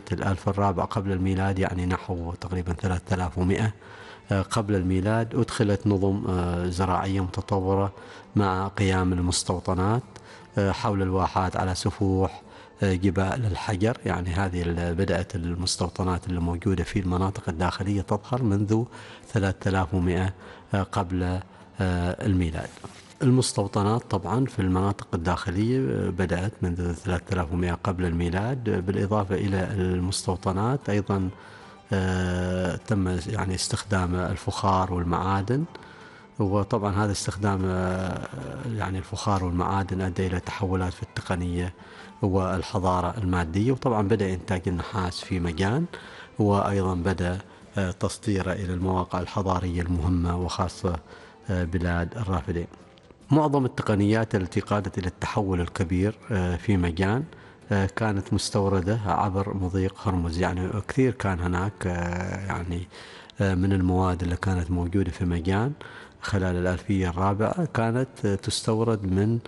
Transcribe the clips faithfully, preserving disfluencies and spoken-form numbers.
الألف الرابع قبل الميلاد، يعني نحو تقريبا ثلاثة آلاف ومئة قبل الميلاد، أدخلت نظم زراعية متطورة مع قيام المستوطنات حول الواحات على سفوح جبال الحجر. يعني هذه بدأت المستوطنات اللي موجودة في المناطق الداخلية تظهر منذ ثلاثة آلاف ومئة قبل الميلاد. المستوطنات طبعا في المناطق الداخلية بدأت منذ ثلاثة آلاف ومئة قبل الميلاد، بالإضافة إلى المستوطنات أيضا تم يعني استخدام الفخار والمعادن، وطبعا هذا استخدام يعني الفخار والمعادن أدى إلى تحولات في التقنية والحضارة المادية، وطبعا بدأ إنتاج النحاس في مجان، وأيضا بدأ تصديره إلى المواقع الحضارية المهمة وخاصة بلاد الرافدين. معظم التقنيات التي قادت إلى التحول الكبير في مجان كانت مستوردة عبر مضيق هرمز. يعني كثير كان هناك يعني من المواد اللي كانت موجودة في مجان خلال الألفية الرابعة كانت تستورد من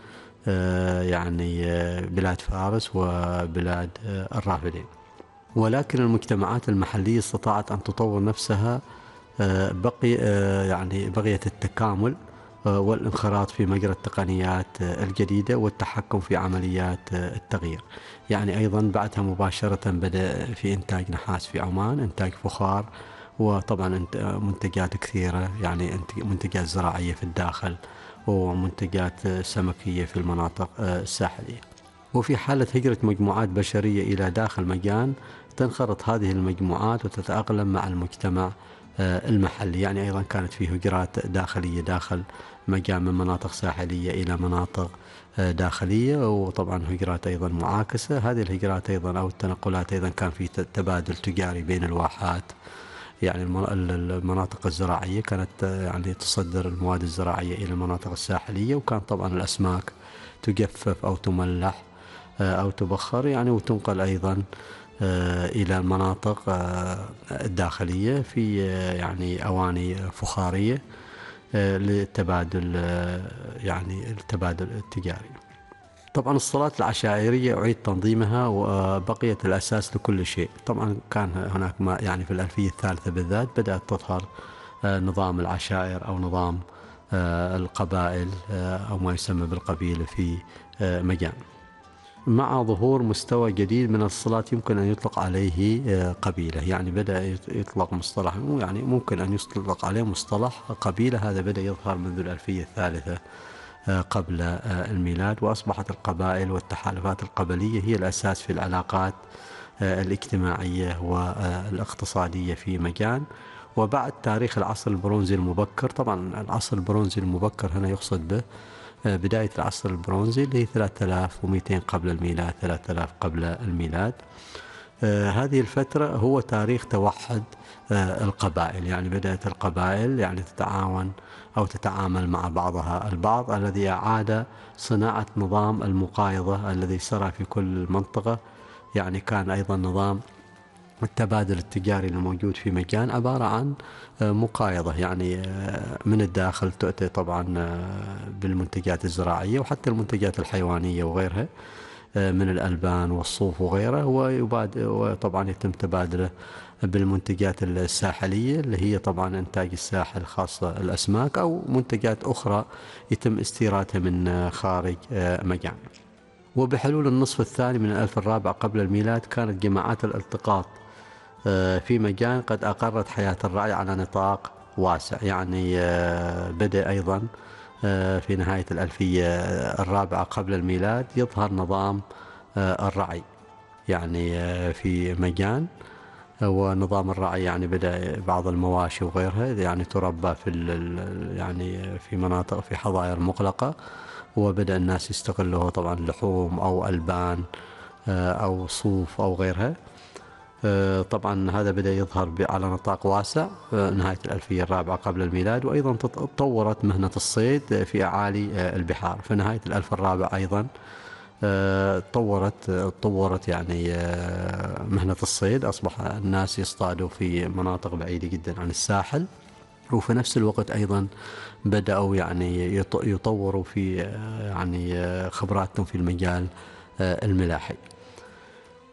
يعني بلاد فارس وبلاد الرافدين، ولكن المجتمعات المحلية استطاعت أن تطور نفسها بقي يعني بغية التكامل والانخراط في مجرى التقنيات الجديدة والتحكم في عمليات التغيير. يعني أيضا بعدها مباشرة بدأ في إنتاج نحاس في عمان، إنتاج فخار، وطبعا منتجات كثيرة، يعني منتجات زراعية في الداخل ومنتجات سمكية في المناطق الساحلية. وفي حالة هجرة مجموعات بشرية إلى داخل مجان تنخرط هذه المجموعات وتتأقلم مع المجتمع المحلي. يعني أيضا كانت فيه هجرات داخلية داخل مجان من مناطق ساحلية إلى مناطق داخلية، وطبعا هجرات أيضا معاكسة. هذه الهجرات أيضا أو التنقلات أيضا كان في تبادل تجاري بين الواحات. يعني المناطق الزراعية كانت يعني تصدر المواد الزراعية إلى المناطق الساحلية، وكان طبعا الأسماك تجفف أو تملح أو تبخر يعني وتنقل أيضا إلى المناطق الداخلية في يعني أواني فخارية للتبادل يعني التبادل التجاري. طبعا الصلاة العشائرية أعيد تنظيمها وبقيت الأساس لكل شيء. طبعا كان هناك ما يعني في الألفية الثالثة بالذات بدأت تظهر نظام العشائر أو نظام القبائل أو ما يسمى بالقبيلة في مجان، مع ظهور مستوى جديد من الصلاة يمكن أن يطلق عليه قبيلة. يعني بدأ يطلق مصطلح يعني ممكن أن يطلق عليه مصطلح قبيلة. هذا بدأ يظهر منذ الألفية الثالثة قبل الميلاد، وأصبحت القبائل والتحالفات القبلية هي الأساس في العلاقات الاجتماعية والاقتصادية في مجان. وبعد تاريخ العصر البرونزي المبكر، طبعا العصر البرونزي المبكر هنا يقصد به بداية العصر البرونزي اللي هي ثلاثة آلاف ومئتين قبل الميلاد، ثلاثة آلاف قبل الميلاد. آه هذه الفترة هو تاريخ توحد آه القبائل. يعني بدأت القبائل يعني تتعاون أو تتعامل مع بعضها البعض، الذي أعاد صناعة نظام المقايضة الذي سرى في كل منطقة. يعني كان أيضا نظام التبادل التجاري الموجود في مجان عبارة عن مقايضة، يعني من الداخل تؤتي طبعا بالمنتجات الزراعية وحتى المنتجات الحيوانية وغيرها من الألبان والصوف وغيره، وطبعا يتم تبادله بالمنتجات الساحلية اللي هي طبعا إنتاج الساحل خاصة الأسماك أو منتجات أخرى يتم استيرادها من خارج مجان. وبحلول النصف الثاني من الألف الرابع قبل الميلاد كانت جماعات الالتقاط في مجان قد أقرت حياة الرعي على نطاق واسع. يعني بدأ أيضا في نهاية الألفية الرابعة قبل الميلاد يظهر نظام الرعي يعني في مجان. ونظام الرعي يعني بدأ بعض المواشي وغيرها يعني تربى في يعني في مناطق في حظائر مغلقة، وبدأ الناس يستغلوه طبعا لحوم أو ألبان أو صوف أو غيرها. طبعا هذا بدأ يظهر على نطاق واسع نهاية الألفية الرابعة قبل الميلاد. وأيضا تطورت مهنة الصيد في أعالي البحار في نهاية الألف الرابع. أيضا طورت طورت يعني مهنة الصيد، أصبح الناس يصطادوا في مناطق بعيدة جدا عن الساحل، وفي نفس الوقت أيضا بدأوا يعني يطوروا في يعني خبراتهم في المجال الملاحي.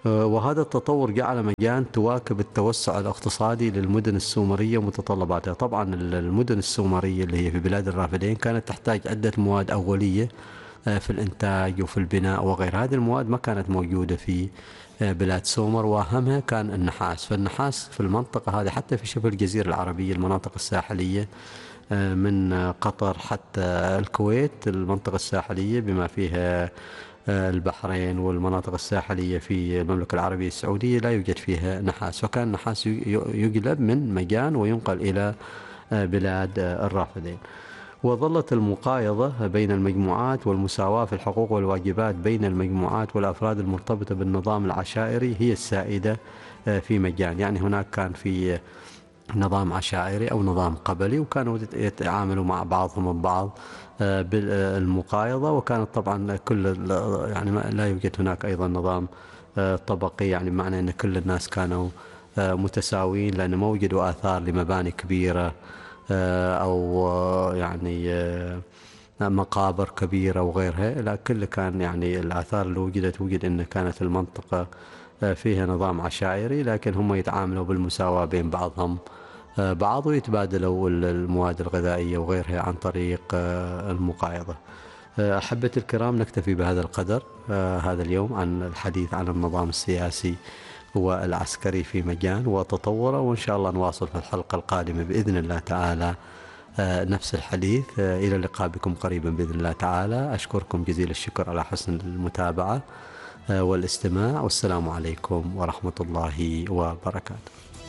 وهذا التطور جعل مجان تواكب التوسع الاقتصادي للمدن السومرية ومتطلباتها. طبعا المدن السومرية اللي هي في بلاد الرافدين كانت تحتاج عدة مواد أولية في الإنتاج وفي البناء وغير. هذه المواد ما كانت موجودة في بلاد سومر، وأهمها كان النحاس. فالنحاس في المنطقة هذه حتى في شبه الجزيرة العربية، المناطق الساحلية من قطر حتى الكويت، المنطقة الساحلية بما فيها البحرين والمناطق الساحلية في المملكة العربية السعودية لا يوجد فيها نحاس، وكان النحاس يجلب من مجان وينقل إلى بلاد الرافدين. وظلت المقايضة بين المجموعات والمساواة في الحقوق والواجبات بين المجموعات والأفراد المرتبطة بالنظام العشائري هي السائدة في مجان. يعني هناك كان في نظام عشائري أو نظام قبلي، وكانوا يتعاملوا مع بعضهم البعض بالمقايضة، وكانت طبعا كل يعني لا يوجد هناك أيضا نظام طبقي، يعني بمعنى أن كل الناس كانوا متساويين، لأن ما وجدوا آثار لمباني كبيرة أو يعني مقابر كبيرة وغيرها. لا، كل كان يعني الآثار اللي وجدت وجد أن كانت المنطقة فيها نظام عشائري، لكن هم يتعاملوا بالمساواة بين بعضهم بعض، ويتبادلوا المواد الغذائية وغيرها عن طريق المقايضة. أحبتي الكرام، نكتفي بهذا القدر هذا اليوم عن الحديث عن النظام السياسي والعسكري في مجان وتطوره، وإن شاء الله نواصل في الحلقة القادمة بإذن الله تعالى نفس الحديث. إلى اللقاء بكم قريبا بإذن الله تعالى. أشكركم جزيل الشكر على حسن المتابعة والاستماع، والسلام عليكم ورحمة الله وبركاته.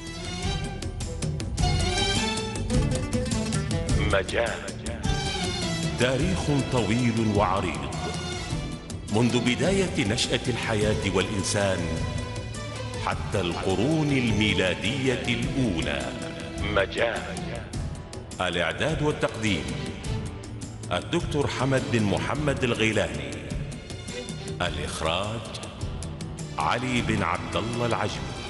مجان، تاريخ طويل وعريض منذ بداية نشأة الحياة والإنسان حتى القرون الميلادية الأولى. مجان، الإعداد والتقديم الدكتور حمد بن محمد الغيلاني، الإخراج علي بن عبد الله العجمي.